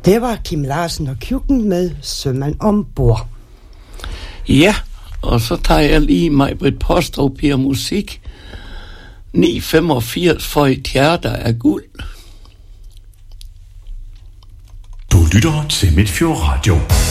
Det var Kim Larsen og Kjukken med Sømand ombord. Ja, og så tager jeg lige Maj-Britt Postrup her musik. 9:85 for et hjerter af guld. Du lytter til Midtfjord Radio.